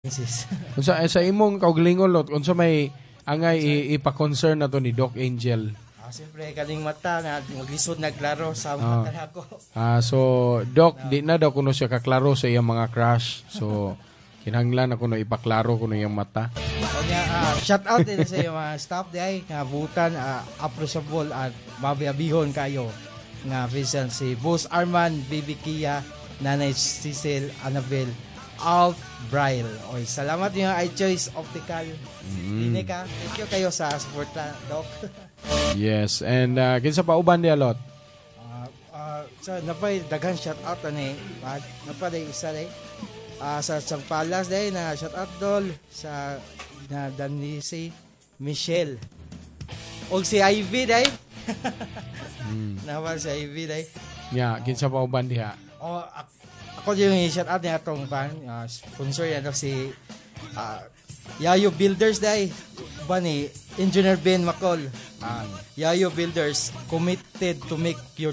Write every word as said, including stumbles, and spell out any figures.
Misis. Unsa sa imong kaugalingon lot unsa may angay i- ipa-concern na to ni Doc Angel. Ah, siyempre kaning mata nga maglisod nagklaro sa Ah. mata nako. Ah, so Doc di na daw kuno siya kaklaro sa iyang mga crush. So kinahanglan ako no ipaklaro kuno iyang mata. Kanya ah, shout out din sa iyo mga staff day nga butan ah, appreciable at mabiyabihon kayo nga vision si Boss Arman, Bibi Kia, Nanay Cecil, Annabel, Alf Braille. Oy, salamat niyo iChoice Optical. Mm. Dine ka. Thank you kayo sa support na, Doc. Yes, and uh, kinsa pa uban dia lot? Ah, ah, sa napay daghan shout out ani. Uh, napay isa day. Ah, sa Sang Palas day na shout out dol sa na Danisi Michelle. Og si Ivy day. Mm. Nawa si Ivy day. Yeah, kinsa pa uban diha? Oh, ak- ako yung i-shout out niya itong pan, uh, sponsor yan daw si uh, Yayo Builders day. Ba ni Engineer Ben Macol. Uh, Yayo Builders committed to make your